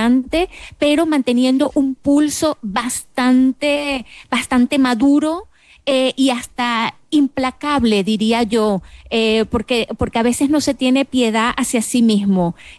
adelante, pero manteniendo un pulso bastante maduro, y hasta implacable, diría yo, porque a veces no se tiene piedad hacia sí mismo.